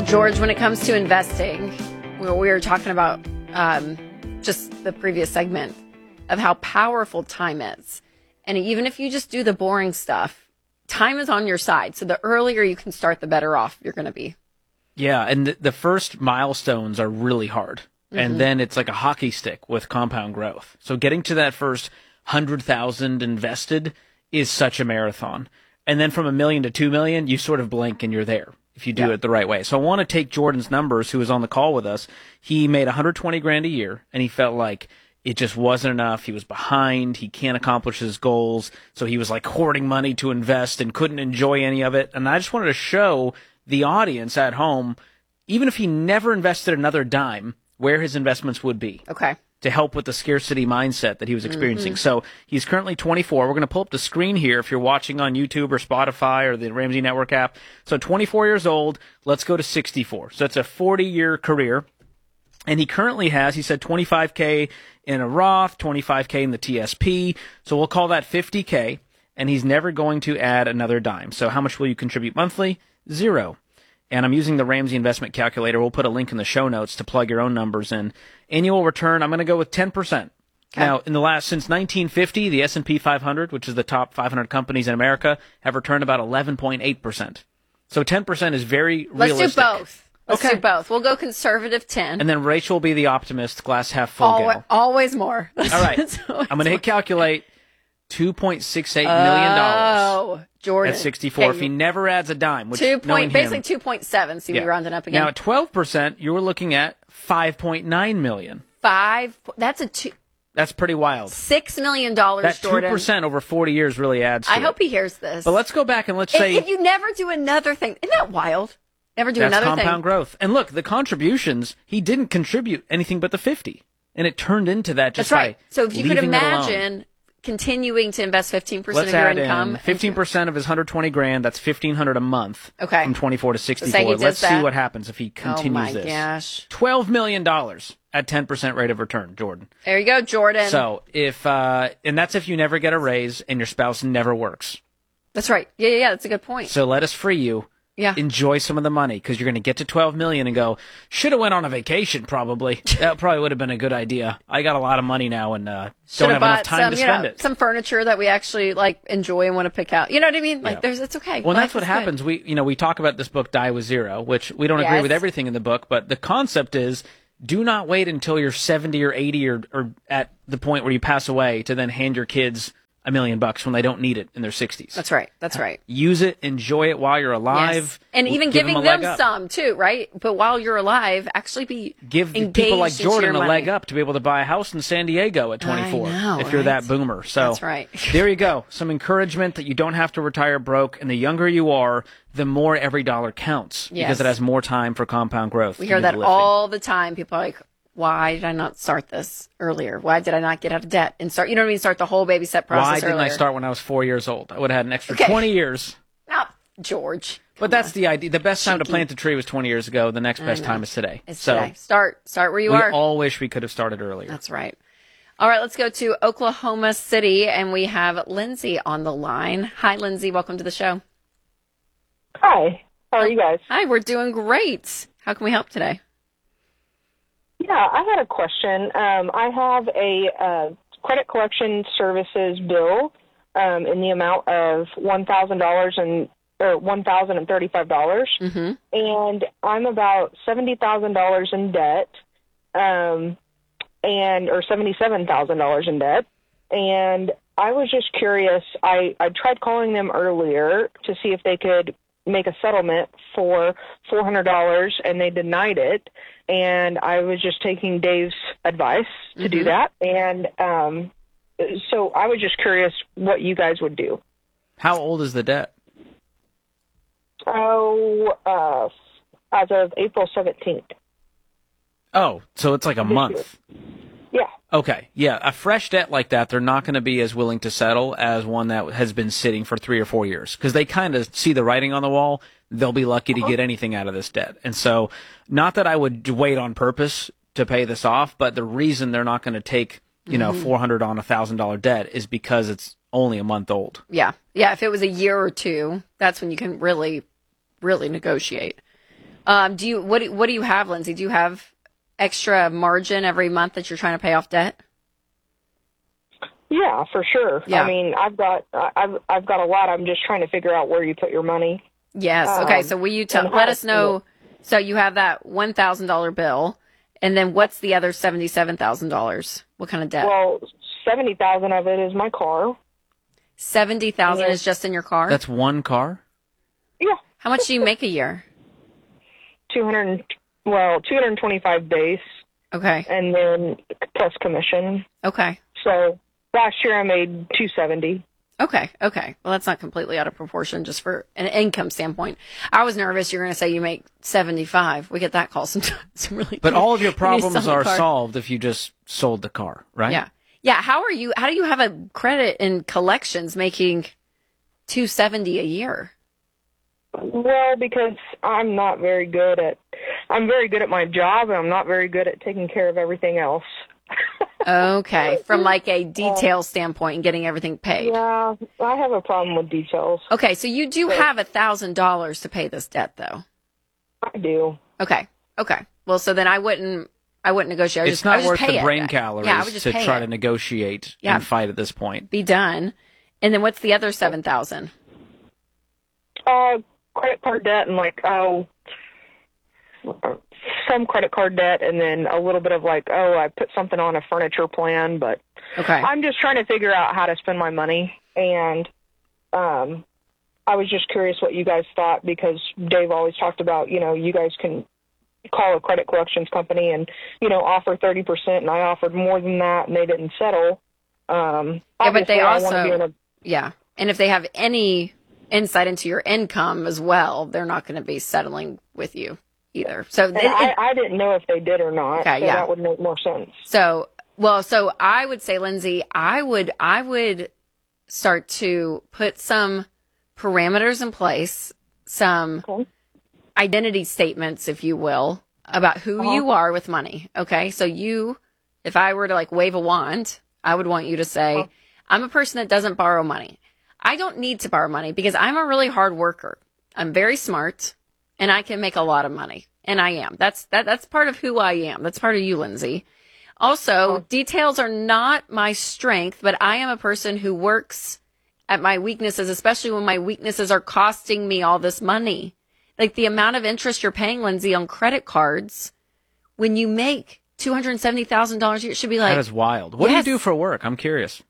Well, George, when it comes to investing, we were talking about just the previous segment of how powerful time is. And even if you just do the boring stuff, time is on your side. So the earlier you can start, the better off you're going to be. Yeah, and the first milestones are really hard. And then it's like a hockey stick with compound growth. So getting to that first 100,000 invested is such a marathon. And then from $1 million to 2 million, you sort of blink and you're there if you do it the right way. So I want to take Jordan's numbers, who was on the call with us. He made 120 grand a year, and he felt like it just wasn't enough. He was behind. He can't accomplish his goals. So he was like hoarding money to invest and couldn't enjoy any of it. And I just wanted to show the audience at home, even if he never invested another dime, where his investments would be. Okay. To help with the scarcity mindset that he was experiencing. So he's currently 24. We're going to pull up the screen here if you're watching on YouTube or Spotify or the Ramsey Network app. So 24 years old. Let's go to 64. So it's a 40-year career. And he currently has, he said, 25K in a Roth, 25K in the TSP. So we'll call that 50K. And he's never going to add another dime. So how much will you contribute monthly? 0. And I'm using the Ramsey Investment Calculator. We'll put a link in the show notes to plug your own numbers in. Annual return, I'm going to go with 10%. Okay. Now, since 1950, the S&P 500, which is the top 500 companies in America, have returned about 11.8%. So 10% is very realistic. Let's do both. Let's do both. We'll go conservative 10. And then Rachel will be the optimist, glass half full gal. Always more. All right. I'm going to hit calculate. $2.68 million. Oh, Jordan. At 64. If he never adds a dime, which basically 2.7. See, we rounded up again. Now, at 12%, you were looking at $5.9 million. That's pretty wild. $6 million, that Jordan. 2% over 40 years really adds to I hope he hears this. But let's go back and let's say... If you never do another thing, isn't that wild? Never do another thing. That's compound growth. And look, the contributions, he didn't contribute anything but the 50. And it turned into that just That's right. by So if you could leaving it alone. imagine continuing to invest 15% Let's of your add income. in 15% of his 120 grand. That's $1,500 a month. Okay. From 24 to 64. So Let's see what happens if he continues this. Oh my gosh. $12 million at 10% rate of return, Jordan. There you go, Jordan. So if and that's if you never get a raise and your spouse never works. That's right. Yeah. That's a good point. So let us free you. Yeah. Enjoy some of the money because you're going to get to 12 million and go, should have went on a vacation probably. That probably would have been a good idea. I got a lot of money now and don't have enough time to spend it. Some furniture that we actually enjoy and want to pick out. You know what I mean? It's okay. Well, that's what happens. We talk about this book Die with Zero, which we don't agree with everything in the book, but the concept is do not wait until you're 70 or 80 or at the point where you pass away to then hand your kids $1 million when they don't need it in their 60s. That's right. That's right. Use it, enjoy it while you're alive. Yes. And even giving them some too, right? But while you're alive, actually give people like Jordan a leg up to be able to buy a house in San Diego at 24 if you're that boomer. So that's right. There you go. Some encouragement that you don't have to retire broke, and the younger you are, the more every dollar counts because it has more time for compound growth. We hear that all the time. People are like, why did I not start this earlier? Why did I not get out of debt and start, start the whole baby step process earlier? Why didn't I start when I was 4 years old? I would have had an extra 20 years. No, George. But that's the idea. The best time to plant a tree was 20 years ago. The next best time is today. It's today. Start where you are. We all wish we could have started earlier. That's right. All right, let's go to Oklahoma City, and we have Lindsay on the line. Hi, Lindsay. Welcome to the show. Hi. How are you guys? Hi, we're doing great. How can we help today? Yeah, I had a question. I have a credit collection services bill in the amount of $1,035, and I'm about $70,000 in debt, or $77,000 in debt. And I was just curious. I tried calling them earlier to see if they could make a settlement for $400, and they denied it. And I was just taking Dave's advice to do that. And so I was just curious what you guys would do. How old is the debt? As of April 17th. Oh, so it's like a month. Yeah. Okay. Yeah. A fresh debt like that, they're not going to be as willing to settle as one that has been sitting for 3 or 4 years because they kind of see the writing on the wall. They'll be lucky to get anything out of this debt. And so not that I would wait on purpose to pay this off, but the reason they're not going to take, $400 on $1,000 debt is because it's only a month old. Yeah. Yeah. If it was a year or two, that's when you can really, really negotiate. What do you have, Lindsay? Do you have extra margin every month that you're trying to pay off debt? Yeah, for sure. Yeah. I mean, I've got a lot. I'm just trying to figure out where you put your money. Yes. Okay. So will you let us know? So you have that $1,000 bill, and then what's the other $77,000? What kind of debt? Well, $70,000 of it is my car. $70,000 is just in your car? That's one car? Yeah. How much do you make a year? 225 base, Okay. and then plus commission. Okay. So last year I made 270. Okay. Well, that's not completely out of proportion just for an income standpoint. I was nervous you're going to say you make 75. We get that call sometimes. Really. But all of your problems are car. solved if you just sold the car, right? Yeah. Yeah. How do you have a credit in collections making 270 a year? Well, because I'm very good at my job, and I'm not very good at taking care of everything else. Okay. From like a detail standpoint and getting everything paid. Yeah, I have a problem with details. Okay. So you do have $1,000 to pay this debt though. I do. Okay. Well, so then I wouldn't negotiate. It's not worth pay the it. brain calories Yeah, I would just to pay try it. to negotiate and fight at this point. Be done. And then what's the other 7,000? Credit card debt and some credit card debt, and then a little bit of I put something on a furniture plan, but Okay. I'm just trying to figure out how to spend my money, and I was just curious what you guys thought, because Dave always talked about, you guys can call a credit collections company and, offer 30%, and I offered more than that, and they didn't settle. But they also, yeah. And if they have any insight into your income as well, they're not going to be settling with you either. So I didn't know if they did or not. Okay, so yeah. That would make more sense. So I would say, Lindsay, I would start to put some parameters in place, some identity statements, if you will, about who you are with money. Okay. So if I were to wave a wand, I would want you to say, I'm a person that doesn't borrow money. I don't need to borrow money because I'm a really hard worker. I'm very smart and I can make a lot of money. And I am. That's part of who I am. That's part of you, Lindsay. Also, details are not my strength, but I am a person who works at my weaknesses, especially when my weaknesses are costing me all this money. Like the amount of interest you're paying, Lindsay, on credit cards, when you make $270,000 a year, it should be like... That is wild. What do you do for work? I'm curious.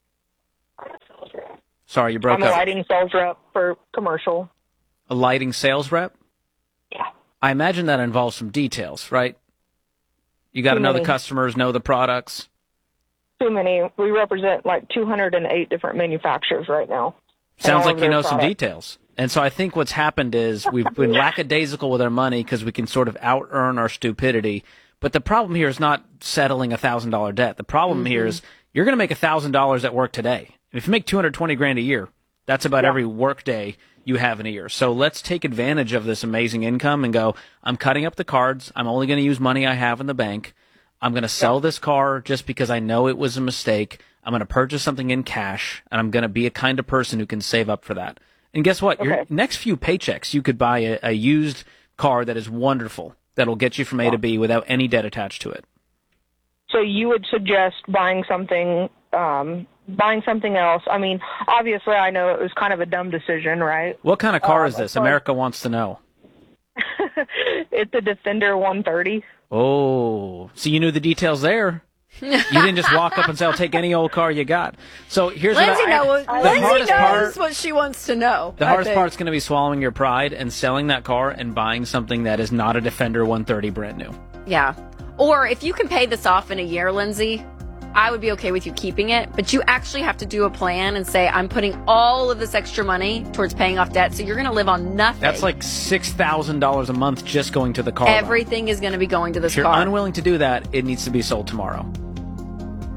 Sorry, you broke up. I'm a lighting sales rep for commercial. A lighting sales rep? Yeah. I imagine that involves some details, right? You got to know the customers, know the products. Too many. We represent 208 different manufacturers right now. Sounds like you know some details. And so I think what's happened is we've been lackadaisical with our money because we can sort of out-earn our stupidity. But the problem here is not settling $1,000 debt. The problem here is you're going to make $1,000 at work today. If you make $220,000 a year, that's about every work day you have in a year. So let's take advantage of this amazing income and go, I'm cutting up the cards. I'm only going to use money I have in the bank. I'm going to sell this car just because I know it was a mistake. I'm going to purchase something in cash, and I'm going to be a kind of person who can save up for that. And guess what? Your next few paychecks, you could buy a used car that is wonderful, that'll get you from A to B without any debt attached to it. So you would suggest buying something else. I mean, obviously, I know it was kind of a dumb decision, right? What kind of car is this? America wants to know. It's a Defender 130. Oh, so you knew the details there. You didn't just walk up and say, I'll take any old car you got. So here's Lindsay what Lindsay knows what she wants to know. The hardest part's going to be swallowing your pride and selling that car and buying something that is not a Defender 130 brand new. Yeah. Or if you can pay this off in a year, Lindsay, I would be okay with you keeping it, but you actually have to do a plan and say, I'm putting all of this extra money towards paying off debt, so you're going to live on nothing. That's like $6,000 a month just going to the car. Everything is going to be going to this car. If you're unwilling to do that, it needs to be sold tomorrow.